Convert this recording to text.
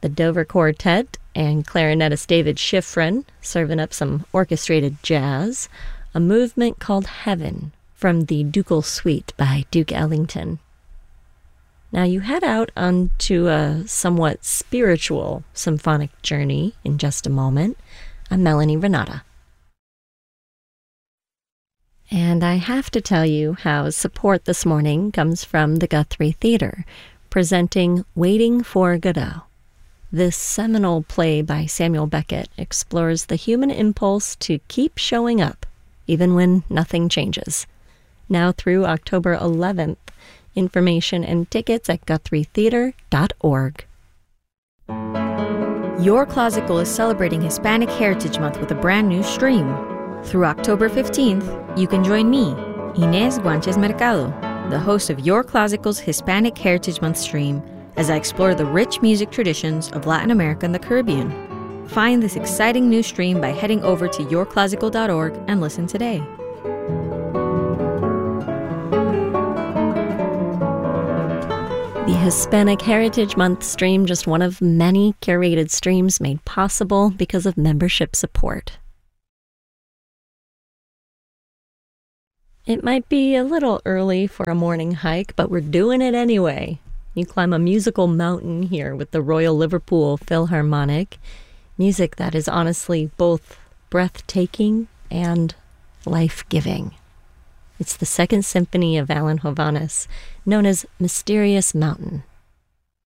The Dover Quartet and clarinetist David Schifrin serving up some orchestrated jazz, a movement called Heaven from the Ducal Suite by Duke Ellington. Now you head out onto a somewhat spiritual symphonic journey in just a moment. I'm Melanie Renata. And I have to tell you how support this morning comes from the Guthrie Theater, presenting Waiting for Godot. This seminal play by Samuel Beckett explores the human impulse to keep showing up, even when nothing changes. Now through October 11th, information and tickets at GuthrieTheater.org. Your Classical is celebrating Hispanic Heritage Month with a brand new stream. Through October 15th, you can join me, Inés Guanches Mercado, the host of Your Classical's Hispanic Heritage Month stream, as I explore the rich music traditions of Latin America and the Caribbean. Find this exciting new stream by heading over to yourclassical.org and listen today. The Hispanic Heritage Month stream, just one of many curated streams made possible because of membership support. It might be a little early for a morning hike, but we're doing it anyway. You climb a musical mountain here with the Royal Liverpool Philharmonic, music that is honestly both breathtaking and life-giving. It's the Second Symphony of Alan Hovhaness, known as Mysterious Mountain.